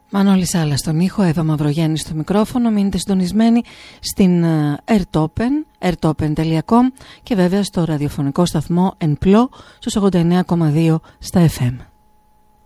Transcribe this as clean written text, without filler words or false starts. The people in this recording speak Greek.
Μανώλης Άλλας στον ήχο, Εύα Μαυρογέννη στο μικρόφωνο. Μείνετε συντονισμένοι στην airtopen.com και βέβαια στο ραδιοφωνικό σταθμό ΕΝΠΛΟ στους 89,2 στα FM.